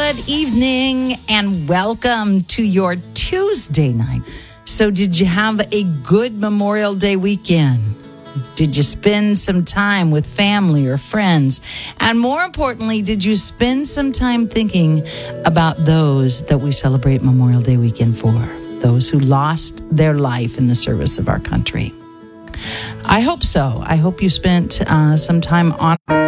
Good evening and welcome to your Tuesday night. So did you have a good Memorial Day weekend? Did you spend some time with family or friends? And more importantly, did you spend some time thinking about those that we celebrate Memorial Day weekend for? Those who lost their life in the service of our country. I hope so. I hope you spent some time on